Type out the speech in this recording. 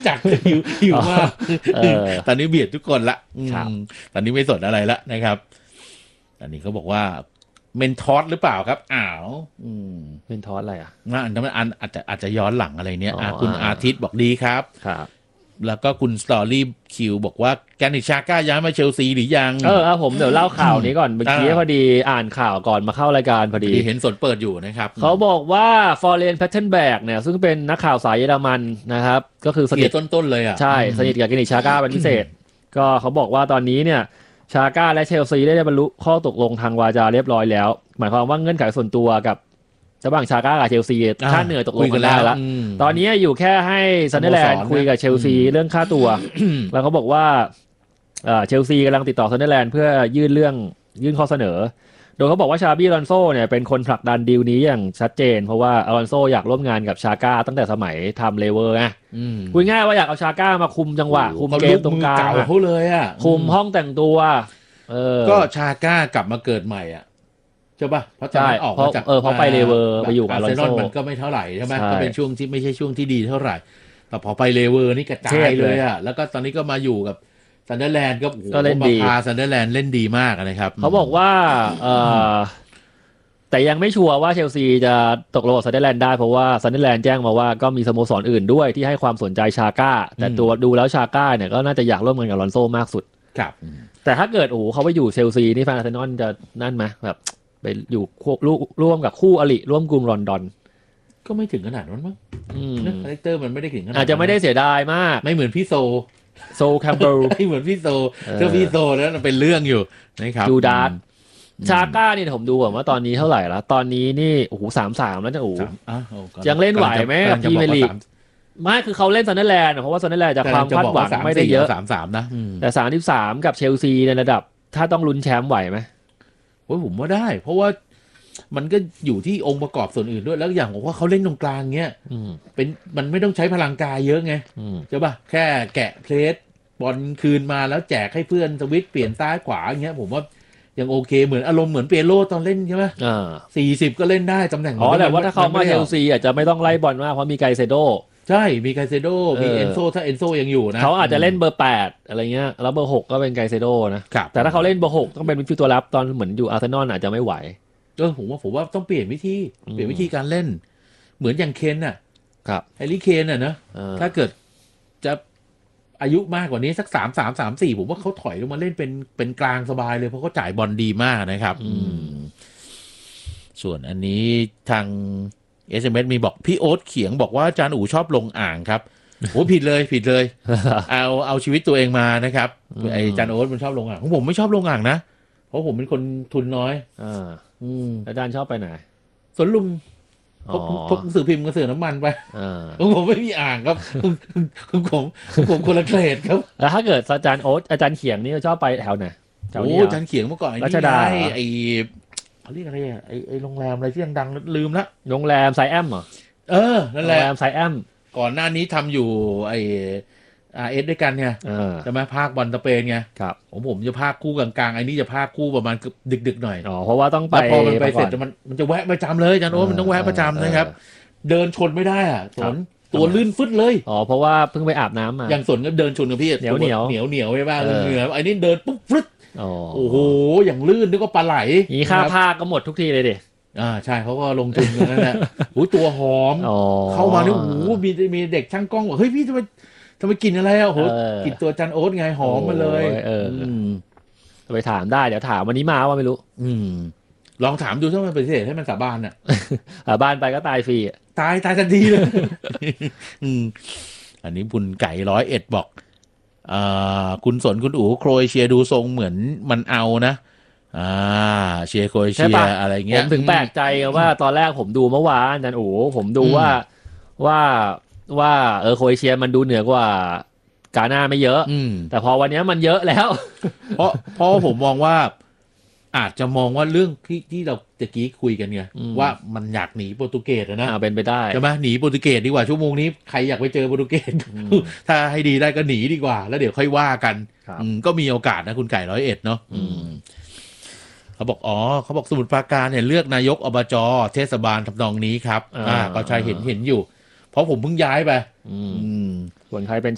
จักหิวมากตอนนี้เบียดทุกคนละตอนนี้ไม่สนอะไรละนะครับอันนี้เขาบอกว่าเมนทอสหรือเปล่าครับเมนทอสอะไรอันนั้นอาจจะย้อนหลังอะไรเนี่ยคุณอาทิตย์บอกดีครับแล้วก็คุณสตอรี่คิวบอกว่าแกนิชาก้าย้ายมาเชลซีหรือยังผมเดี๋ยวเล่าข่าวนี้ก่อนเมื่อกี้พอดีอ่านข่าวก่อนมาเข้ารายการพอดีเห็นสดเปิดอยู่นะครับเขาบอกว่าฟอร์เรนแพทเทนแบกเนี่ยซึ่งเป็นนักข่าวสายเยอรมันนะครับก็คือสนิทต้นเลยใช่สนิทกับแกนิชาก้าเป็นพิเศษก็เขาบอกว่าตอนนี้เนี่ยชาก้าและเชลซีได้บรรลุข้อตกลงทางวาจาเรียบร้อยแล้วหมายความว่าเงื่อนไขส่วนตัวกับระหว่างชาก้ากับเชลซีค่าเหนื่อยตกลงกันได้แล้วตอนนี้อยู่แค่ให้ซันเดอร์แลนด์คุยกับเชลซีเรื่องค่าตัวแล้วเขาบอกว่าเชลซีกำลังติดต่อซันเดอร์แลนด์เพื่อยื่นข้อเสนอโดยเขาบอกว่าชาบี้อลอนโซเนี่ยเป็นคนผลักดันดีลนี้อย่างชัดเจนเพราะว่าอลอนโซอยากร่วมงานกับชาก้าตั้งแต่สมัยทำเลเวอร์ไงคุยง่ายว่าอยากเอาชาก้ามาคุมจังหวะคุมเกมตรงกลางเขาเลยคุมห้องแต่งตัวก็ชาก้ากลับมาเกิดใหม่ใช่ป่ะเพราะตอนนั้นออกมาจากเพราะไปเลเวอร์ไปอยู่กับอลอนโซมันก็ไม่เท่าไหร่ใช่ไหมก็เป็นช่วงที่ไม่ใช่ช่วงที่ดีเท่าไหร่แต่พอไปเลเวอร์นี่กระจายเลยแล้วก็ตอนนี้ก็มาอยู่กับซันเดอร์แลนด์ก็เล่นดีพาซันเดอร์แลนด์เล่นดีมากนะครับเขาบอกว่าแต่ยังไม่ชัวร์ว่าเชลซีจะตกลงกับซันเดอร์แลนด์ได้เพราะว่าซันเดอร์แลนด์แจ้งมาว่าก็มีสโมสรอื่นด้วยที่ให้ความสนใจชาก้าแต่ตัวดูแล้วชาก้าเนี่ยก็น่าจะอยากร่วมงานกับอลอนโซมากสุดครับแต่ถ้าเกิดเขาไปอยู่เชลซีนี่แฟนอาร์เซนอลจะนั่นไหมแบบไปอยู่ร่วมกับคู่อริร่วมกลุ่มลอนดอนก็ไม่ถึงขนาดนั้นมั้งนะคาแรคเตอร์มันไม่ได้ถึงขนาดอาจจะไม่ได้เสียดายมากไม่เหมือนพี่โซแคมเบลไม่เหมือนพี่โซถ้าพี่โซนั้นเป็นเรื่องอยู่นะครับจูดาสชาก้านี่ผมดูว่าตอนนี้เท่าไหร่ละตอนนี้นี่33แล้วจะยังเล่นไหวไหมพรีเมียร์ลีกไม่คือเขาเล่นซันเดอร์แลนด์เพราะว่าซันเดอร์แลนด์จากความคาดหวังไม่ได้เยอะ 33นะแต่33กับเชลซีในระดับถ้าต้องลุ้นแชมป์ไหวไหมผมว่าได้เพราะว่ามันก็อยู่ที่องค์ประกอบส่วนอื่นด้วยแล้วอย่างว่าเขาเล่นตรงกลางเงี้ยเป็นมันไม่ต้องใช้พลังกายเยอะไงใช่ป่ะแค่แกะเพลสบอลคืนมาแล้วแจกให้เพื่อนสวิตช์เปลี่ยนซ้ายขวาอย่างเงี้ยผมว่ายังโอเคเหมือนอารมณ์เหมือนเปโลตอนเล่นใช่ไหม40ก็เล่นได้ตำแหน่งแต่ว่าถ้าเขามาเชลซีอาจจะไม่ต้องไล่บอลมากเพราะมีไกเซโดใช่มีไกเซโดมีเอนโซถ้าเอนโซยังอยู่นะเขาอาจจะเล่นเบอร์8อะไรเงี้ยแล้วเบอร์6ก็เป็นไกเซโดนะแต่ถ้าเขาเล่นเบอร์6ต้องเป็นมิดฟิลด์ตัวรับตอนเหมือนอยู่อาร์เซนอลอาจจะไม่ไหวผมว่าต้องเปลี่ยนวิธีการเล่นเหมือนอย่างเคนน่ะแฮร์รี่เคนน่ะนะถ้าเกิดจะอายุมากกว่านี้สัก3-4ผมว่าเขาถอยลงมาเล่นเป็นกลางสบายเลยเพราะเขาจ่ายบอลดีมากนะครับส่วนอันนี้ทาง SMS มีบอกพี่โอ๊ตเขียงบอกว่าอาจารย์อู๋ชอบลงอ่างครับโอ้ผิดเลย เอาชีวิตตัวเองมานะครับไอ้อาจารย์โอ๊ตมันชอบลงอ่างของผมไม่ชอบลงอ่างนะเพราะผมเป็นคนทุนน้อยอาจารย์ชอบไปไหนสวนลุมพกหนังสือพิมพ์กระสือน้ำมันไปผมไม่มีอ่างครับผมคนละเกรดครับแล้วถ้าเกิดอาจารย์โอ๊ตอาจารย์เขียงนี่ชอบไปแถวไหนอาจารย์เขียงเมื่อก่อนรัชดาไอ้เขาเรียกอะไรไอ้โรงแรมอะไรที่ดังๆลืมละโรงแรมไซแอมเหรอนั่นแหละโรงแรมไซแอมก่อนหน้านี้ทำอยู่ไอ้RS ด้วยกันไงใช่ไหมภาคบอลสเปนไงผมจะภาคคู่กลางๆไอ้นี่จะภาคคู่ประมาณดึกๆหน่อยเพราะว่าต้องไปพอมันไปเสร็จมันจะแวะประจำเลยอาจารย์โอ๊ตมันต้องแวะประจำนะครับเดินชนไม่ได้สนตัวลื่นฟึดเลยเพราะว่าเพิ่งไปอาบน้ำมาอย่างสนก็เดินชนกับพี่เหนียวไปบ้างเหงื่อไอ้นี่เดินปุ๊บฟึดโอ้โหอย่างลื่นนึกว่าปลาไหลนี่ค่าภาคก็หมดทุกทีเลยดิใช่เขาก็ลงทุนกันนั่นแหละตัวหอมเข้ามาเนี่ยมีเด็กช่างกล้องบอกเฮ้ยพี่ทำไมกินอะไรโหกินตัวจันโอ๊ตไงหอมมาเลยไปถามได้เดี๋ยวถามวันนี้มาว่าไม่รู้ลองถามดูถ้ามันปฏิเสธให้มันสาบานสาบานไปก็ตายฟรีตายทันทีเลยอันนี้คุณไก่101บอกคุณสนคุณอู๋โครเอเชียดูทรงเหมือนมันเอานะเชียร์โครเอเชียอะไรเงี้ยผมถึงแปลกใจว่าตอนแรกผมดูเมื่อวานนั่นผมดูว่าโครเอเชียมันดูเหนือกว่ากาน่าไม่เยอะแต่พอวันนี้มันเยอะแล้วเพราะผมมองว่าอาจจะมองว่าเรื่องที่เราตะกี้คุยกันไงว่ามันอยากหนีโปรตุเกสนะเป็นไปได้ใช่ไหมหนีโปรตุเกสดีกว่าชั่วโมงนี้ใครอยากไปเจอโปรตุเกสถ้าให้ดีได้ก็หนีดีกว่าแล้วเดี๋ยวค่อยว่ากันก็มีโอกาสนะคุณไก่101เนาะเขาบอกสมุทรปราการเนี่ยเลือกนายกอบจ.เทศบาลทำนองนี้ครับก็ใช่เห็นอยู่เพราะผมเพิ่งย้ายไปส่วนใครเป็น